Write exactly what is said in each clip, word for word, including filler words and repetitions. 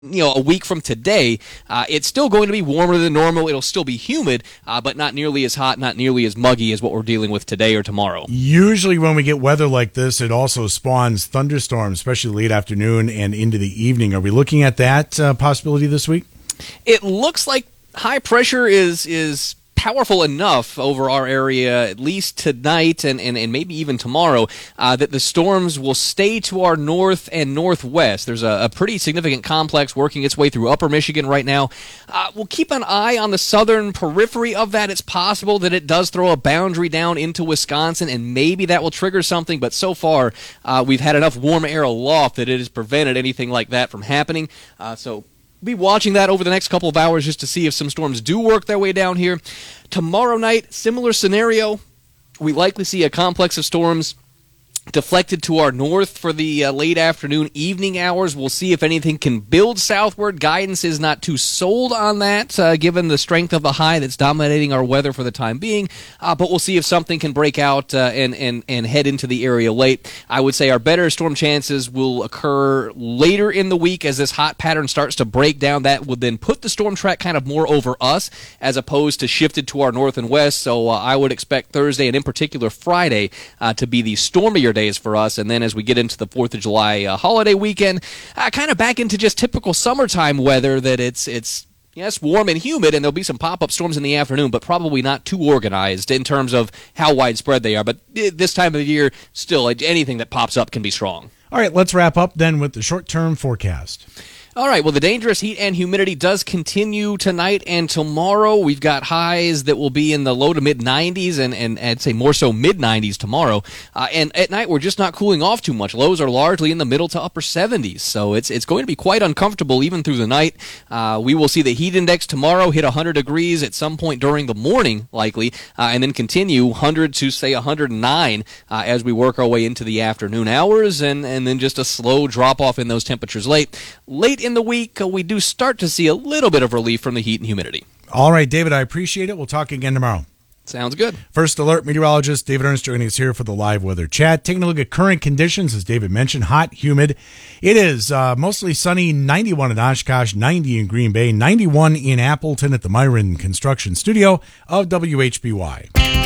you know, a week from today, uh, it's still going to be warmer than normal. It'll still be humid, uh, but not nearly as hot, not nearly as muggy as what we're dealing with today or tomorrow. Usually when we get weather like this, it also spawns thunderstorms, especially late afternoon and into the evening. Are we looking at that uh, possibility this week? It looks like high pressure is is powerful enough over our area, at least tonight and, and, and maybe even tomorrow, uh, that the storms will stay to our north and northwest. There's a, a pretty significant complex working its way through upper Michigan right now. Uh, we'll keep an eye on the southern periphery of that. It's possible that it does throw a boundary down into Wisconsin, and maybe that will trigger something, but so far uh, we've had enough warm air aloft that it has prevented anything like that from happening. Uh, so be watching that over the next couple of hours just to see if some storms do work their way down here. Tomorrow night, similar scenario. We likely see a complex of storms deflected to our north for the uh, late afternoon, evening hours. We'll see if anything can build southward. Guidance is not too sold on that, uh, given the strength of the high that's dominating our weather for the time being. Uh, but we'll see if something can break out uh, and, and, and head into the area late. I would say our better storm chances will occur later in the week as this hot pattern starts to break down. That would then put the storm track kind of more over us as opposed to shifted to our north and west. So uh, I would expect Thursday and in particular Friday uh, to be the stormier days for us, and then as we get into the fourth of July uh, holiday weekend, uh, kind of back into just typical summertime weather, that it's it's yes, warm and humid, and there'll be some pop-up storms in the afternoon, but probably not too organized in terms of how widespread they are. But this time of the year, still, anything that pops up can be strong. All right, let's wrap up then with the short-term forecast. All right, well, the dangerous heat and humidity does continue tonight and tomorrow. We've got highs that will be in the low to mid nineties, and, and I'd say more so mid nineties tomorrow. Uh, and at night, we're just not cooling off too much. Lows are largely in the middle to upper seventies, so it's it's going to be quite uncomfortable even through the night. Uh, we will see the heat index tomorrow hit one hundred degrees at some point during the morning, likely, uh, and then continue one hundred to, say, one hundred nine uh, as we work our way into the afternoon hours, and, and then just a slow drop-off in those temperatures late. Late in the week, uh, we do start to see a little bit of relief from the heat and humidity. All right, David, I appreciate it. We'll talk again tomorrow. Sounds good. First Alert meteorologist David Ernst joining us here for the live weather chat. Taking a look at current conditions, as David mentioned, hot, humid. It is uh, mostly sunny, ninety-one in Oshkosh, ninety in Green Bay, ninety-one in Appleton at the Myron Construction Studio of W H B Y.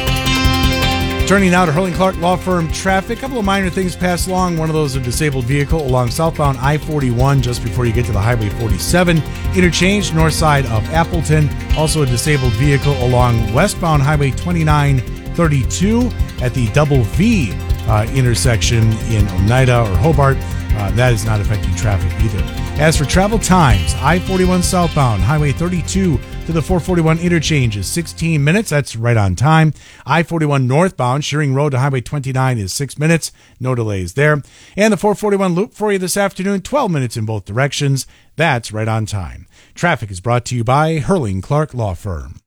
Turning now to Hurling Clark Law Firm traffic. A couple of minor things pass along. One of those, a disabled vehicle along southbound I forty-one just before you get to the Highway forty-seven interchange, north side of Appleton. Also a disabled vehicle along westbound Highway twenty-nine thirty-two at the Double V uh, intersection in Oneida or Hobart. Uh, that is not affecting traffic either. As for travel times, I forty-one southbound, Highway thirty-two to the four forty-one interchange is sixteen minutes. That's right on time. I forty-one northbound, Shearing Road to Highway twenty-nine is six minutes. No delays there. And the four forty-one loop for you this afternoon, twelve minutes in both directions. That's right on time. Traffic is brought to you by Hurling Clark Law Firm.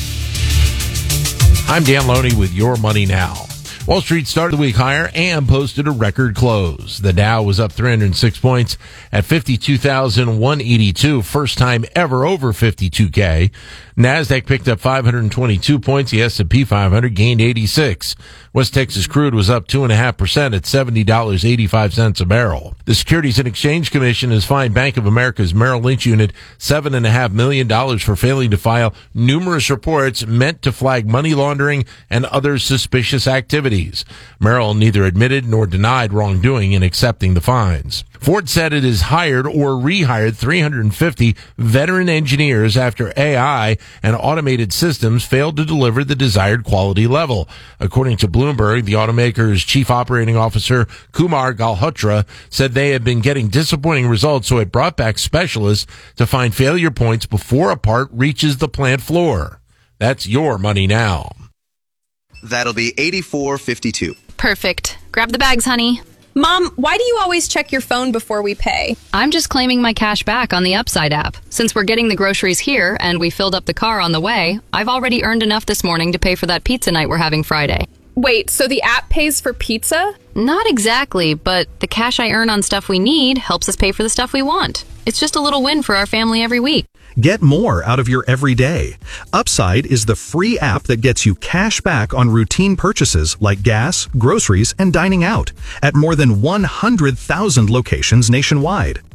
I'm Dan Loney with Your Money Now. Wall Street started the week higher and posted a record close. The Dow was up three hundred six points at fifty-two thousand one hundred eighty-two, first time ever over fifty-two K. NASDAQ picked up five hundred twenty-two points. The S and P five hundred gained eighty-six. West Texas crude was up two point five percent at seventy dollars and eighty-five cents a barrel. The Securities and Exchange Commission has fined Bank of America's Merrill Lynch unit seven point five million dollars for failing to file numerous reports meant to flag money laundering and other suspicious activities. Merrill neither admitted nor denied wrongdoing in accepting the fines. Ford said it has hired or rehired three hundred fifty veteran engineers after A I and automated systems failed to deliver the desired quality level. According to Bloomberg, the automaker's chief operating officer, Kumar Galhotra, said they had been getting disappointing results, so it brought back specialists to find failure points before a part reaches the plant floor. That's Your Money Now. That'll be eighty-four fifty-two. Perfect. Grab the bags, honey. Mom, why do you always check your phone before we pay? I'm just claiming my cash back on the Upside app. Since we're getting the groceries here and we filled up the car on the way, I've already earned enough this morning to pay for that pizza night we're having Friday. Wait, so the app pays for pizza? Not exactly, but the cash I earn on stuff we need helps us pay for the stuff we want. It's just a little win for our family every week. Get more out of your everyday. Upside is the free app that gets you cash back on routine purchases like gas, groceries, and dining out at more than one hundred thousand locations nationwide.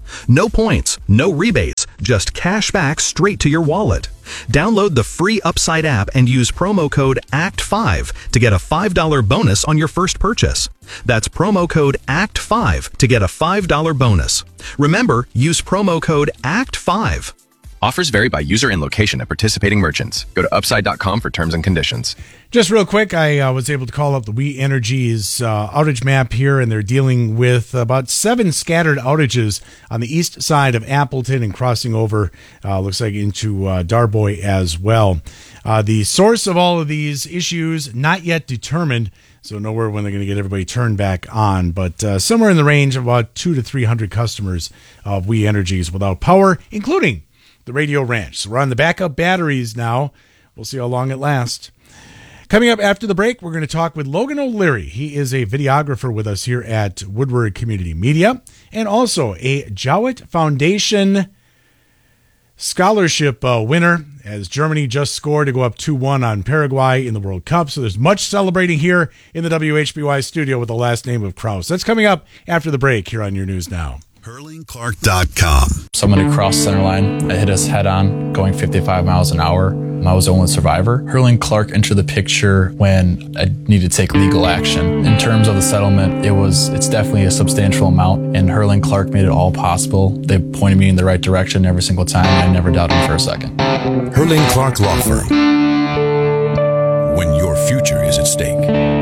No points, no rebates, just cash back straight to your wallet. Download the free Upside app and use promo code A C T five to get a five dollars bonus on your first purchase. That's promo code A C T five to get a five dollars bonus. Remember, use promo code A C T five. Offers vary by user and location at participating merchants. Go to upside dot com for terms and conditions. Just real quick, I uh, was able to call up the We Energies uh, outage map here, and they're dealing with about seven scattered outages on the east side of Appleton and crossing over, uh, looks like, into uh, Darboy as well. Uh, the source of all of these issues not yet determined, so nowhere when they're going to get everybody turned back on, but uh, somewhere in the range of about two to three hundred customers of We Energies without power, including the Radio Ranch. So we're on the backup batteries now. We'll see how long it lasts. Coming up after the break, we're going to talk with Logan O'Leary. He is a videographer with us here at Woodward Community Media and also a Jowett Foundation scholarship uh, winner, as Germany just scored to go up two one on Paraguay in the World Cup. So there's much celebrating here in the W H B Y studio with the last name of Kraus. That's coming up after the break here on Your News Now. Hurling Clark dot com. Someone who crossed center line, it hit us head on, going fifty-five miles an hour. I was the only survivor. Hurling Clark entered the picture when I needed to take legal action. In terms of the settlement, it was it's definitely a substantial amount, and Hurling Clark made it all possible. They pointed me in the right direction every single time, and I never doubted them for a second. Hurling Clark Law Firm. When your future is at stake.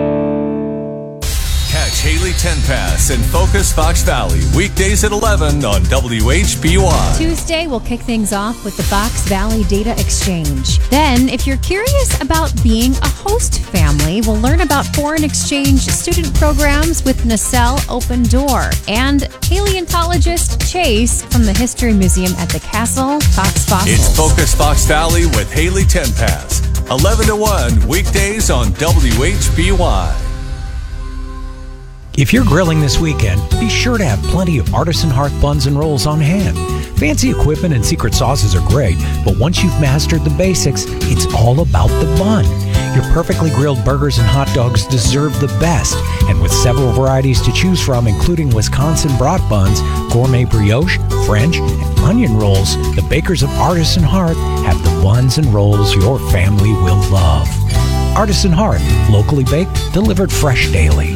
Haley Tenpass and Focus Fox Valley, weekdays at eleven on W H B Y. Tuesday, we'll kick things off with the Fox Valley Data Exchange. Then, if you're curious about being a host family, we'll learn about foreign exchange student programs with Nacelle Open Door. And paleontologist Chase from the History Museum at the Castle talks fossils. It's Focus Fox Valley with Haley Tenpass, eleven to one, weekdays on W H B Y. If you're grilling this weekend, be sure to have plenty of Artisan Hearth buns and rolls on hand. Fancy equipment and secret sauces are great, but once you've mastered the basics, it's all about the bun. Your perfectly grilled burgers and hot dogs deserve the best, and with several varieties to choose from, including Wisconsin brat buns, gourmet brioche, French, and onion rolls, the bakers of Artisan Hearth have the buns and rolls your family will love. Artisan Hearth, locally baked, delivered fresh daily.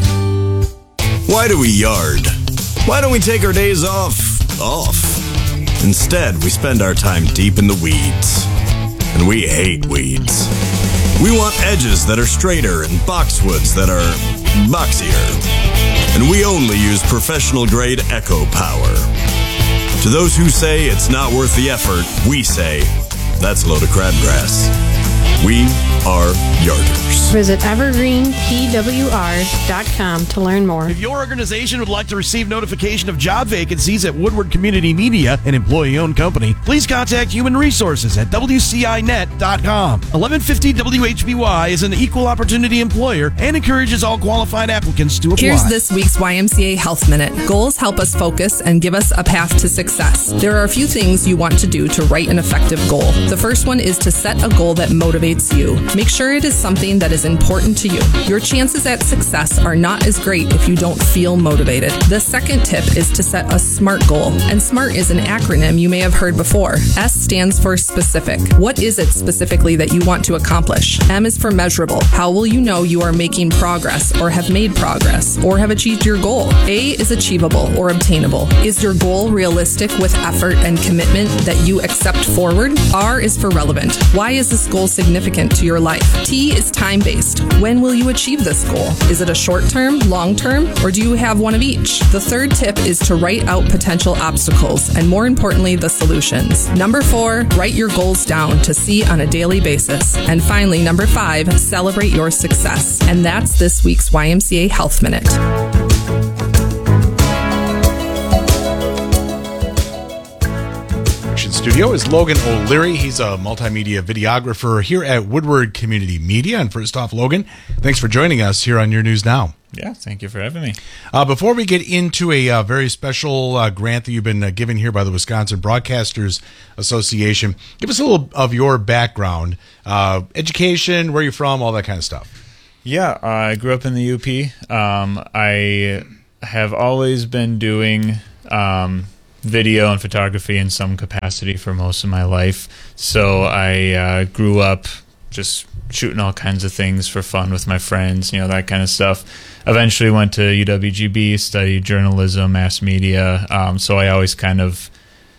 Why do we yard? Why don't we take our days off? Off. Instead, we spend our time deep in the weeds. And we hate weeds. We want edges that are straighter and boxwoods that are boxier. And we only use professional grade Echo Power. To those who say it's not worth the effort, we say that's a load of crabgrass. We are Yarders. Visit evergreen p w r dot com to learn more. If your organization would like to receive notification of job vacancies at Woodward Community Media, an employee-owned company, please contact Human Resources at w c i net dot com. eleven fifty W H B Y is an equal opportunity employer and encourages all qualified applicants to apply. Here's this week's Y M C A Health Minute. Goals help us focus and give us a path to success. There are a few things you want to do to write an effective goal. The first one is to set a goal that motivates you. Make sure it is something that is important to you. Your chances at success are not as great if you don't feel motivated. The second tip is to set a SMART goal. And SMART is an acronym you may have heard before. S stands for specific. What is it specifically that you want to accomplish? M is for measurable. How will you know you are making progress or have made progress or have achieved your goal? A is achievable or obtainable. Is your goal realistic with effort and commitment that you accept forward? R is for relevant. Why is this goal significant to your life? T is time-based. When will you achieve this goal? Is it a short-term, long-term, or do you have one of each? The third tip is to write out potential obstacles and, more importantly, the solutions. Number four, write your goals down to see on a daily basis. And finally, number five, celebrate your success. And that's this week's Y M C A Health Minute. Studio is Logan O'Leary. He's a multimedia videographer here at Woodward Community Media. And first off, Logan, thanks for joining us here on Your News Now. Yeah, thank you for having me. Uh, before we get into a uh, very special uh, grant that you've been uh, given here by the Wisconsin Broadcasters Association, give us a little of your background, uh, education, where you're from, all that kind of stuff. Yeah, uh, I grew up in the U P. Um, I have always been doing... Um, video and photography in some capacity for most of my life. So I uh, grew up just shooting all kinds of things for fun with my friends, you know, that kind of stuff. Eventually went to U W G B, studied journalism, mass media. Um, so I always kind of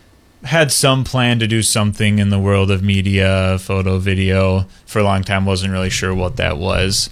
had some plan to do something in the world of media, photo, video. For a long time, wasn't really sure what that was.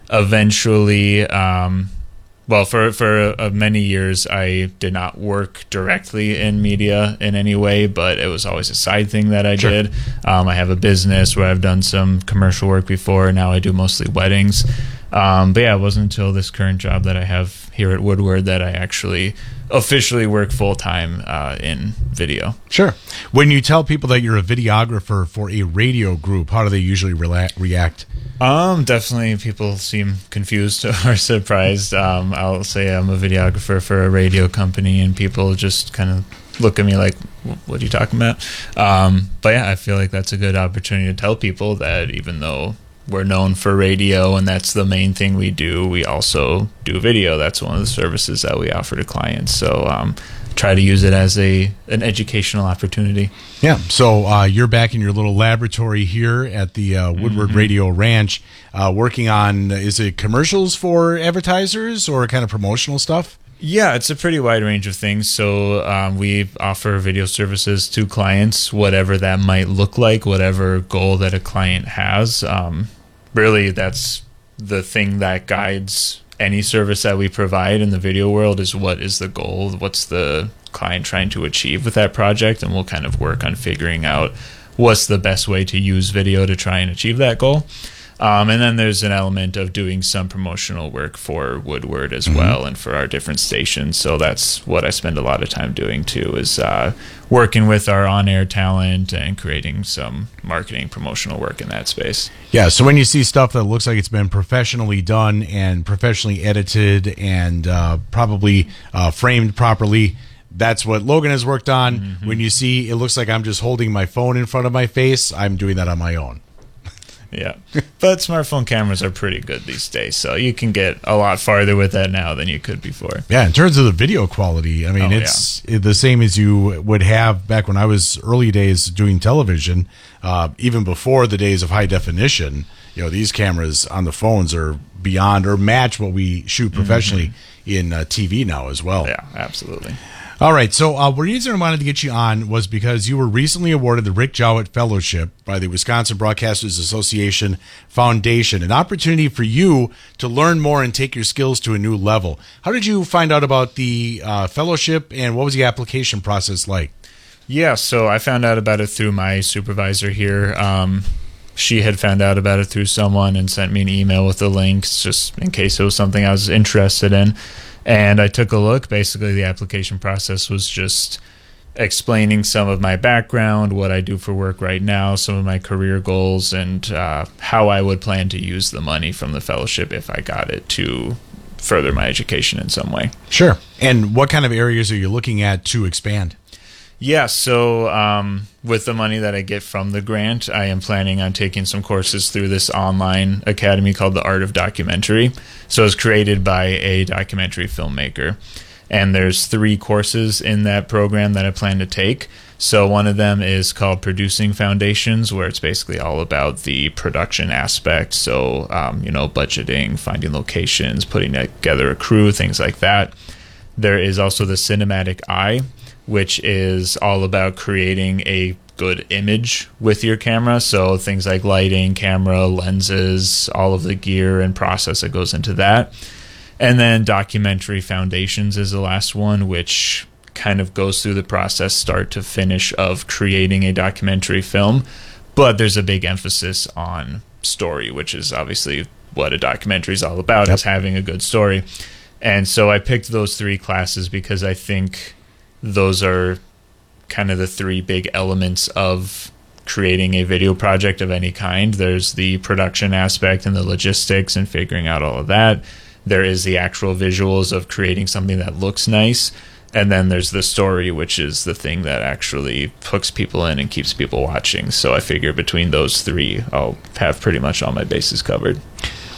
Eventually, um, well, for for uh, many years, I did not work directly in media in any way, but it was always a side thing that I Sure. did. Um, I have a business where I've done some commercial work before. Now I do mostly weddings. Um, but yeah, it wasn't until this current job that I have here at Woodward that I actually officially work full time uh, in video. Sure. When you tell people that you're a videographer for a radio group, how do they usually rela- react? Um, definitely people seem confused or surprised. Um, I'll say I'm a videographer for a radio company, and people just kind of look at me like, what are you talking about? Um, but yeah, I feel like that's a good opportunity to tell people that even though we're known for radio and that's the main thing we do, we also do video. That's one of the services that we offer to clients. So um, try to use it as a an educational opportunity. Yeah. So uh, you're back in your little laboratory here at the uh, Woodward Mhm. Radio Ranch, uh, working on, is it commercials for advertisers or kind of promotional stuff? Yeah, it's a pretty wide range of things. So um, we offer video services to clients, whatever that might look like, whatever goal that a client has. Um, really, that's the thing that guides any service that we provide in the video world is what is the goal, what's the client trying to achieve with that project, and we'll kind of work on figuring out what's the best way to use video to try and achieve that goal. Um, and then there's an element of doing some promotional work for Woodward as Mhm. well and for our different stations. So that's what I spend a lot of time doing too, is uh, working with our on-air talent and creating some marketing promotional work in that space. Yeah, so when you see stuff that looks like it's been professionally done and professionally edited and uh, probably uh, framed properly, that's what Logan has worked on. Mm-hmm. When you see it looks like I'm just holding my phone in front of my face, I'm doing that on my own. Yeah, but smartphone cameras are pretty good these days, so you can get a lot farther with that now than you could before. Yeah, in terms of the video quality, I mean, Oh, it's the same as you would have back when I was early days doing television, uh, even before the days of high definition. You know, these cameras on the phones are beyond or match what we shoot professionally mm-hmm. in uh, T V now as well. Yeah, absolutely. All right, so uh, the reason I wanted to get you on was because you were recently awarded the Rick Jowett Fellowship by the Wisconsin Broadcasters Association Foundation, an opportunity for you to learn more and take your skills to a new level. How did you find out about the uh, fellowship, and what was the application process like? Yeah, so I found out about it through my supervisor here. Um, she had found out about it through someone and sent me an email with the links just in case it was something I was interested in. And I took a look. Basically, the application process was just explaining some of my background, what I do for work right now, some of my career goals, and uh, how I would plan to use the money from the fellowship if I got it to further my education in some way. Sure. And what kind of areas are you looking at to expand? Yeah, so um, with the money that I get from the grant, I am planning on taking some courses through this online academy called The Art of Documentary. So it's created by a documentary filmmaker. And there's three courses in that program that I plan to take. So one of them is called Producing Foundations, where it's basically all about the production aspect. So, um, you know, budgeting, finding locations, putting together a crew, things like that. There is also the Cinematic Eye, which is all about creating a good image with your camera. So things like lighting, camera, lenses, all of the gear and process that goes into that. And then Documentary Foundations is the last one, which kind of goes through the process start to finish of creating a documentary film. But there's a big emphasis on story, which is obviously what a documentary is all about, yep. is having a good story. And so I picked those three classes because I think those are kind of the three big elements of creating a video project of any kind. There's the production aspect and the logistics and figuring out all of that. There is the actual visuals of creating something that looks nice. And then there's the story, which is the thing that actually hooks people in and keeps people watching. So I figure between those three, I'll have pretty much all my bases covered.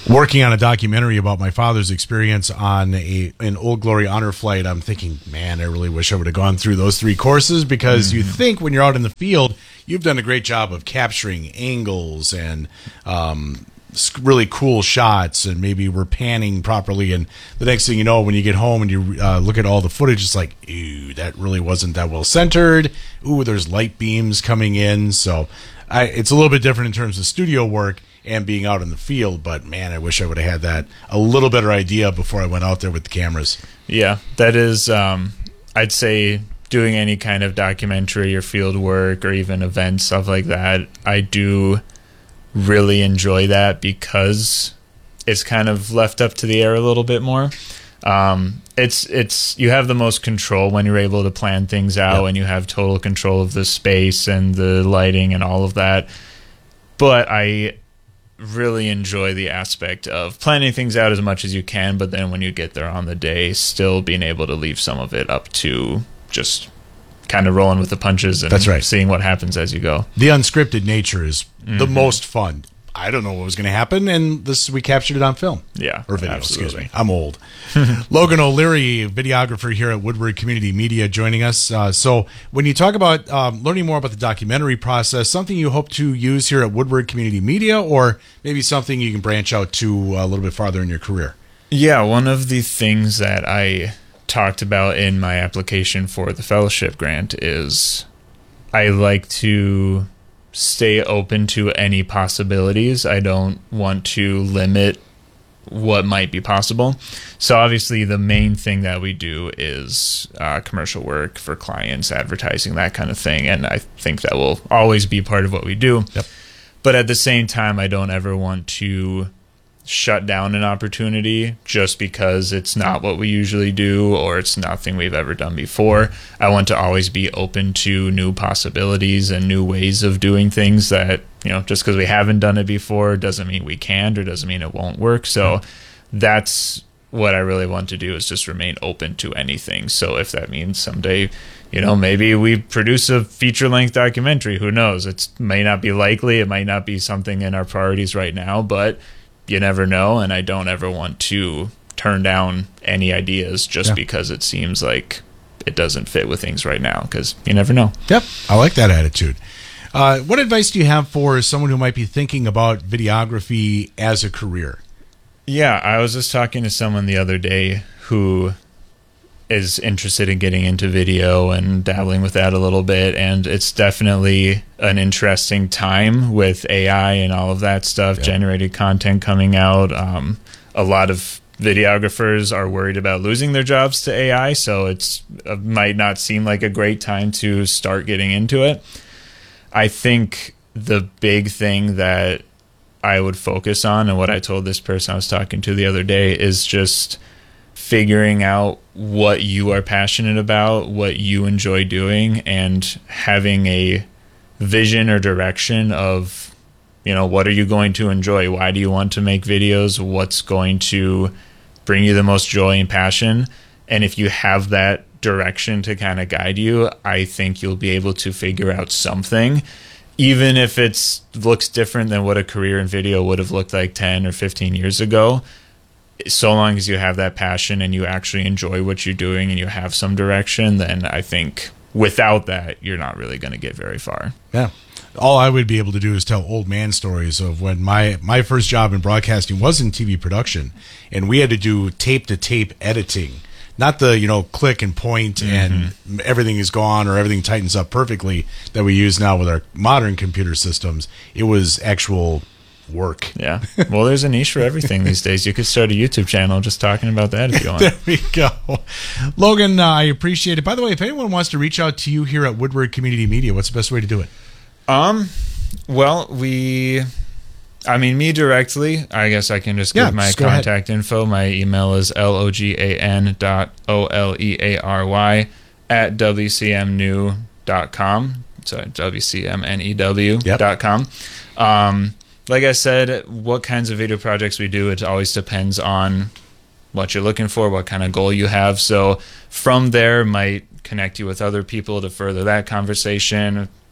working on a documentary about my father's experience on a an Old Glory honor flight, I'm thinking, man, I really wish I would have gone through those three courses, because mm-hmm. you think when you're out in the field, you've done a great job of capturing angles and um, really cool shots, and maybe we're panning properly. And the next thing you know, when you get home and you uh, look at all the footage, it's like, ew, that really wasn't that well centered. Ooh, there's light beams coming in. So I, it's a little bit different in terms of studio work and being out in the field, but man, I wish I would have had that a little better idea before I went out there with the cameras. Yeah, that is, um, I'd say doing any kind of documentary or field work or even events, stuff like that, I do really enjoy that because it's kind of left up to the air a little bit more. Um, it's, it's, you have the most control when you're able to plan things out, yep. and you have total control of the space and the lighting and all of that. But I really enjoy the aspect of planning things out as much as you can, but then when you get there on the day, still being able to leave some of it up to just kind of rolling with the punches and That's right. seeing what happens as you go. The unscripted nature is mm-hmm. the most fun. I don't know what was going to happen, and this we captured it on film. Yeah. Or video, absolutely. excuse me. I'm old. Logan O'Leary, videographer here at Woodward Community Media, joining us. Uh, so when you talk about um, learning more about the documentary process, something you hope to use here at Woodward Community Media, or maybe something you can branch out to a little bit farther in your career? Yeah, one of the things that I talked about in my application for the fellowship grant is I like to stay open to any possibilities. I don't want to limit what might be possible. So obviously the main thing that we do is uh, commercial work for clients, advertising, that kind of thing. And I think that will always be part of what we do. Yep. But at the same time, I don't ever want to shut down an opportunity just because it's not what we usually do or it's nothing we've ever done before. I want to always be open to new possibilities and new ways of doing things that, you know, just because we haven't done it before doesn't mean we can't or doesn't mean it won't work. So that's what I really want to do, is just remain open to anything. So if that means someday, you know, maybe we produce a feature-length documentary, who knows? It may not be likely. It might not be something in our priorities right now, but you never know, and I don't ever want to turn down any ideas just yeah. because it seems like it doesn't fit with things right now, because you never know. Yep, I like that attitude. Uh, what advice do you have for someone who might be thinking about videography as a career? Yeah, I was just talking to someone the other day who is interested in getting into video and dabbling with that a little bit, and it's definitely an interesting time with A I and all of that stuff, yeah. generated content coming out. Um, a lot of videographers are worried about losing their jobs to A I, so it's it might not seem like a great time to start getting into it. I think the big thing that I would focus on, and what I told this person I was talking to the other day, is just figuring out what you are passionate about, what you enjoy doing, and having a vision or direction of, you know, what are you going to enjoy? Why do you want to make videos? What's going to bring you the most joy and passion? And if you have that direction to kind of guide you, I think you'll be able to figure out something, even if it's looks different than what a career in video would have looked like ten or fifteen years ago. So long as you have that passion and you actually enjoy what you're doing and you have some direction, then I think without that, you're not really going to get very far. Yeah. All I would be able to do is tell old man stories of when my, my first job in broadcasting was in T V production, and we had to do tape-to-tape editing. Not the, you know, click and point and mm-hmm. everything is gone or everything tightens up perfectly that we use now with our modern computer systems. It was actual work. Yeah. Well, there's a niche for everything these days. You could start a YouTube channel just talking about that if you want. There we go. Logan, uh, I appreciate it. By the way, if anyone wants to reach out to you here at Woodward Community Media, what's the best way to do it? Um, well, we, I mean, me directly, I guess I can just give yeah, my just contact info. My email is logan dot o l e a r y at w c m new dot com. So w c m new dot com. Yep. Um, Like I said, what kinds of video projects we do, it always depends on what you're looking for, what kind of goal you have. So from there, might connect you with other people to further that conversation.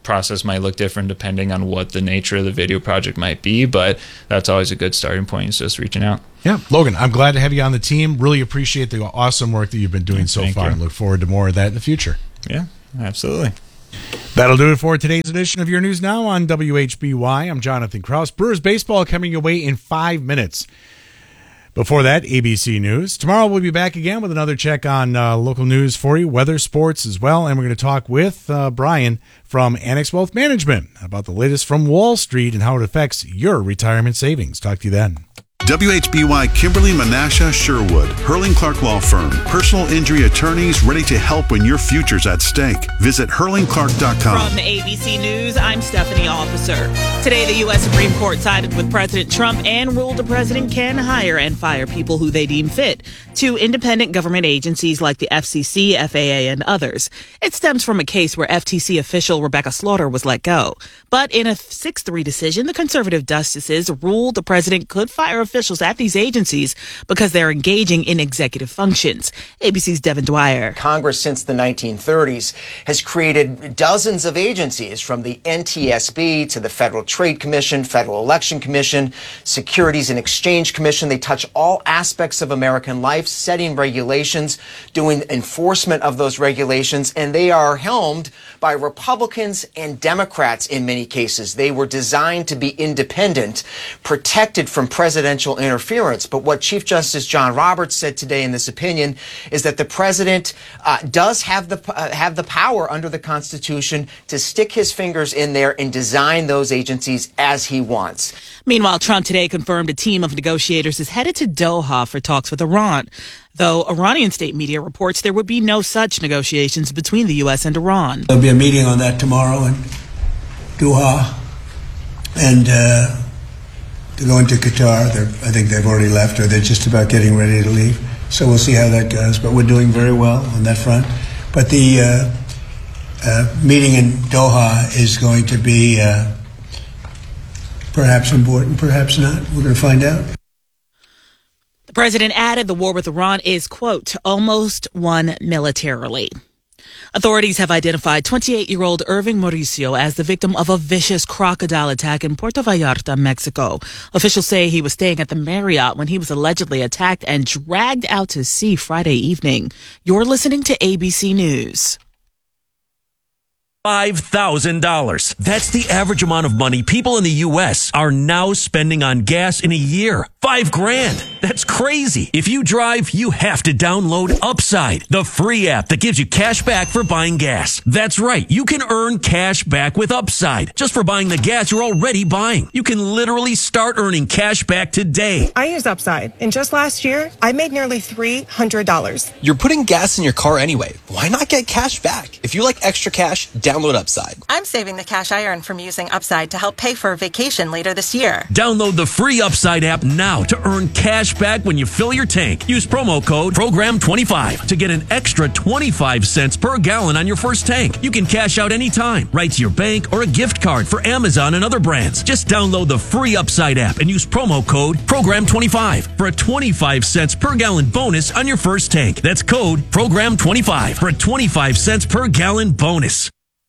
process might look different depending on what the nature of the video project might be, but that's always a good starting point, is just reaching out. Yeah, Logan, I'm glad to have you on the team. Really appreciate the awesome work that you've been doing so Thank far you. and look forward to more of that in the future. Yeah, absolutely. That'll do it for today's edition of Your News Now on W H B Y. I'm Jonathan Krause. Brewers baseball coming your way in five minutes. Before that, A B C News. Tomorrow we'll be back again with another check on uh, local news for you, weather, sports as well, and we're going to talk with uh, Brian from Annex Wealth Management about the latest from Wall Street and how it affects your retirement savings. Talk to you then. W H B Y Kimberly Menasha Sherwood, Hurling Clark Law Firm. Personal injury attorneys ready to help when your future's at stake. Visit hurling clark dot com. From A B C News, I'm Stephanie Officer. Today, the U S Supreme Court sided with President Trump and ruled the president can hire and fire people who they deem fit to independent government agencies like the F C C, F A A, and others. It stems from a case where F T C official Rebecca Slaughter was let go. But in a six three decision, the conservative justices ruled the president could fire officials at these agencies because they're engaging in executive functions. A B C's Devin Dwyer. Congress since the nineteen thirties has created dozens of agencies, from the N T S B to the Federal Trade Commission, Federal Election Commission, Securities and Exchange Commission. They touch all aspects of American life, setting regulations, doing enforcement of those regulations, and they are helmed by Republicans and Democrats in many cases. They were designed to be independent, protected from presidential interference. But what Chief Justice John Roberts said today in this opinion is that the president uh, does have the uh, have the power under the Constitution to stick his fingers in there and design those agencies as he wants. Meanwhile, Trump today confirmed a team of negotiators is headed to Doha for talks with Iran, though Iranian state media reports there would be no such negotiations between the U S and Iran. There'll be a meeting on that tomorrow in Doha, and uh, they're going to Qatar. They're, I think they've already left, or they're just about getting ready to leave. So we'll see how that goes. But we're doing very well on that front. But the uh, uh, meeting in Doha is going to be uh, perhaps important, perhaps not. We're going to find out. The president added the war with Iran is, quote, almost won militarily. Authorities have identified twenty-eight-year-old Irving Mauricio as the victim of a vicious crocodile attack in Puerto Vallarta, Mexico. Officials say he was staying at the Marriott when he was allegedly attacked and dragged out to sea Friday evening. You're listening to A B C News. five thousand dollars. That's the average amount of money people in the U S are now spending on gas in a year. Five grand. That's crazy. If you drive, you have to download Upside, the free app that gives you cash back for buying gas. That's right. You can earn cash back with Upside just for buying the gas you're already buying. You can literally start earning cash back today. I use Upside, and just last year, I made nearly three hundred dollars. You're putting gas in your car anyway. Why not get cash back? If you like extra cash, download Upside. I'm saving the cash I earn from using Upside to help pay for a vacation later this year. Download the free Upside app now to earn cash back when you fill your tank. Use promo code program twenty-five to get an extra twenty-five cents per gallon on your first tank. You can cash out anytime, right to your bank or a gift card for Amazon and other brands. Just download the free Upside app and use promo code program twenty-five for a twenty-five cents per gallon bonus on your first tank. That's code program twenty-five for a twenty-five cents per gallon bonus.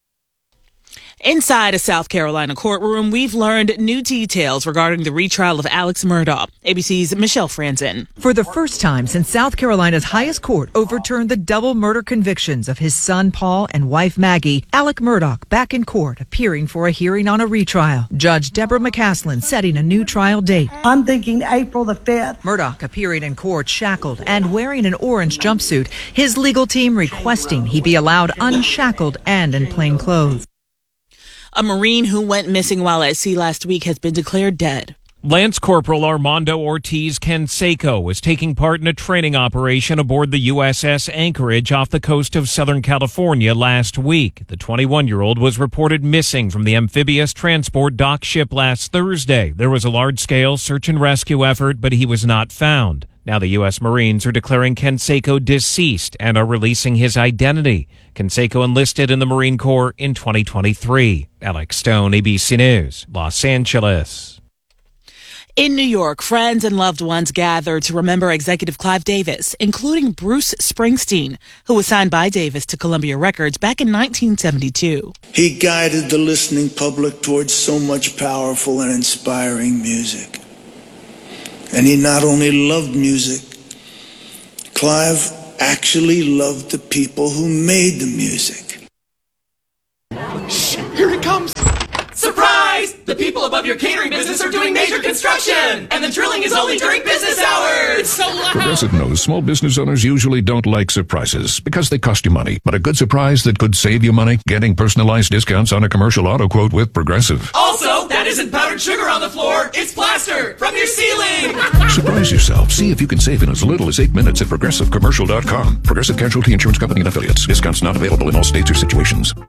Inside a South Carolina courtroom, we've learned new details regarding the retrial of Alex Murdaugh. A B C's Michelle Franzen. For the first time since South Carolina's highest court overturned the double murder convictions of his son Paul and wife Maggie, Alec Murdaugh back in court appearing for a hearing on a retrial. Judge Deborah McCaslin setting a new trial date. I'm thinking April the fifth. Murdaugh appearing in court shackled and wearing an orange jumpsuit. His legal team requesting he be allowed unshackled and in plain clothes. A Marine who went missing while at sea last week has been declared dead. Lance Corporal Armando Ortiz Canseco was taking part in a training operation aboard the U S S Anchorage off the coast of Southern California last week. The twenty-one-year-old was reported missing from the amphibious transport dock ship last Thursday. There was a large-scale search and rescue effort, but he was not found. Now the U S Marines are declaring Canseco deceased and are releasing his identity. Canseco enlisted in the Marine Corps in twenty twenty-three. Alex Stone, A B C News, Los Angeles. In New York, friends and loved ones gathered to remember executive Clive Davis, including Bruce Springsteen, who was signed by Davis to Columbia Records back in nineteen seventy-two. He guided the listening public towards so much powerful and inspiring music. And he not only loved music, Clive actually loved the people who made the music. Shh, here it comes! Surprise! The people above your catering business are doing major construction, and the drilling is only during business hours. It's so loud. Progressive knows small business owners usually don't like surprises because they cost you money. But a good surprise that could save you money? Getting personalized discounts on a commercial auto quote with Progressive. Also, that isn't powdered sugar on the floor. It's plaster from your ceiling. Surprise yourself. See if you can save in as little as eight minutes at progressive commercial dot com. Progressive Casualty Insurance Company and Affiliates. Discounts not available in all states or situations.